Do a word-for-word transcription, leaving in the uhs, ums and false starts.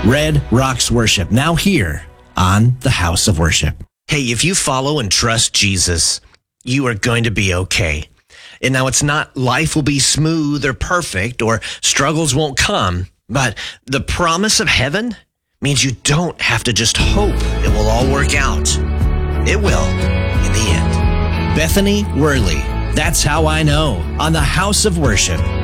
Red Rocks Worship, now here on the House of Worship. Hey, if you follow and trust Jesus, you are going to be okay. And now it's not life will be smooth or perfect or struggles won't come, but the promise of heaven means you don't have to just hope it will all work out. It will in the end. Bethany Worley, That's How I Know, on the House of Worship.